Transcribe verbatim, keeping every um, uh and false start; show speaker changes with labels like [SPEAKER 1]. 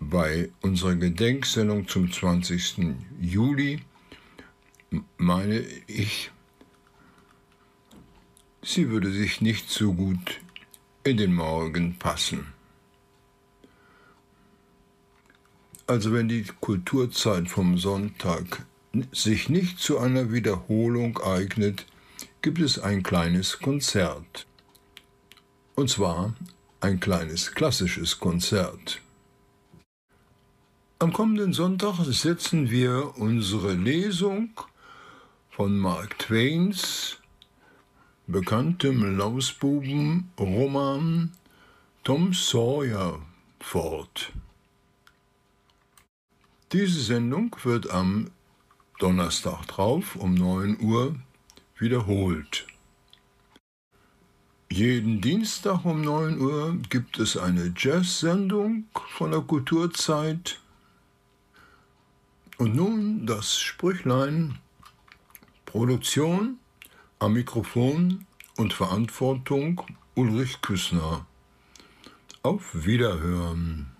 [SPEAKER 1] bei unserer Gedenksendung zum zwanzigsten Juli meine ich, sie würde sich nicht so gut in den Morgen passen. Also wenn die Kulturzeit vom Sonntag sich nicht zu einer Wiederholung eignet, gibt es ein kleines Konzert. Und zwar ein kleines klassisches Konzert. Am kommenden Sonntag setzen wir unsere Lesung von Mark Twains bekanntem Lausbubenroman Tom Sawyer fort. Diese Sendung wird am Donnerstag drauf um neun Uhr wiederholt. Jeden Dienstag um neun Uhr gibt es eine Jazz-Sendung von der Kulturzeit. Und nun das Sprüchlein: Produktion am Mikrofon und Verantwortung Ulrich Küssner. Auf Wiederhören.